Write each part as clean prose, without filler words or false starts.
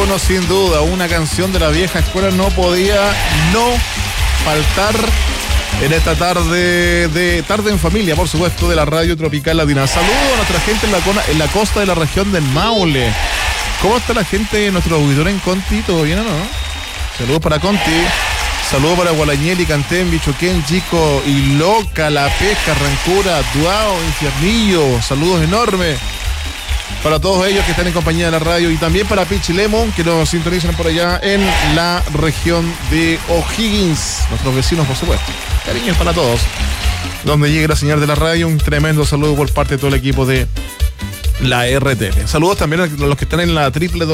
uno, sin duda, una canción de la vieja escuela no podía no faltar en esta tarde en familia, por supuesto, de la Radio Tropical Latina. Saludos a nuestra gente en la costa de la región del Maule. ¿Cómo está la gente, nuestro auditor en Conti? ¿Todo bien o no? Saludos para Conti. Saludos para Gualañeli, Cantén, Bichoquén, Chico y Loca, La Pesca, Rancura, Duao, Infiernillo. Saludos enormes para todos ellos que están en compañía de la radio y también para Pichi Lemon, que nos sintonizan por allá en la región de O'Higgins. Nuestros vecinos, por supuesto. Cariños para todos. Donde llegue la señal de la radio, un tremendo saludo por parte de todo el equipo de la RTL. Saludos también a los que están en la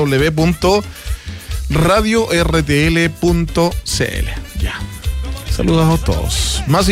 www.radiortl.cl. Ya. Saludos a todos. Más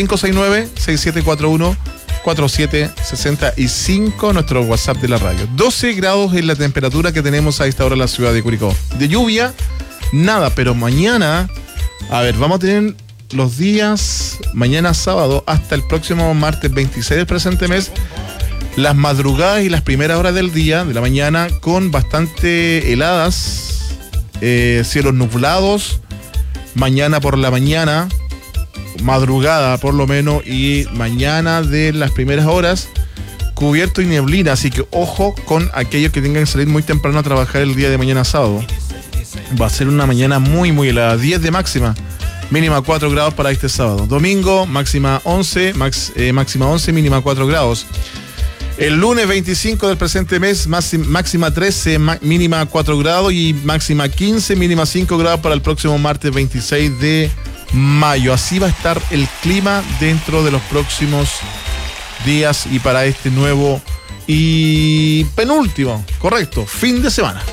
569-6741-4765, nuestro WhatsApp de la radio. 12 grados es la temperatura que tenemos a esta hora en la ciudad de Curicó. De lluvia, nada, pero mañana, vamos a tener los días, mañana sábado hasta el próximo martes 26 del presente mes, las madrugadas y las primeras horas del día, de la mañana, con bastante heladas, cielos nublados, mañana por la mañana, madrugada por lo menos, y mañana de las primeras horas, cubierto y neblina, así que ojo con aquellos que tengan que salir muy temprano a trabajar el día de mañana sábado. Va a ser una mañana muy muy helada, 10 de máxima, mínima 4 grados para este sábado. Domingo, máxima 11, máxima 11, mínima 4 grados. El lunes 25 del presente mes, máxima 13, mínima 4 grados y máxima 15, mínima 5 grados para el próximo martes 26 de mayo. Así va a estar el clima dentro de los próximos días y para este nuevo y penúltimo, correcto, fin de semana.